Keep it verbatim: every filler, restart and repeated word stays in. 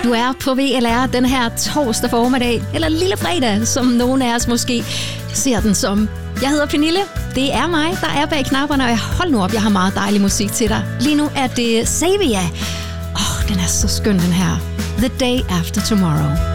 Du er på V L R den her torsdag formiddag, eller lille fredag, som nogle af os måske ser den som. Jeg hedder Pernille. Det er mig, der er bag knapperne, og hold nu op, jeg har meget dejlig musik til dig. Lige nu er det Savia. Åh, oh, den er så skøn, den her. The Day After Tomorrow.